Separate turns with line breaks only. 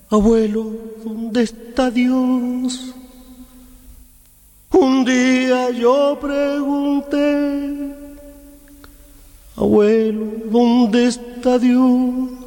Abuelo, ¿dónde está Dios? Un día yo pregunté, abuelo, ¿dónde está Dios?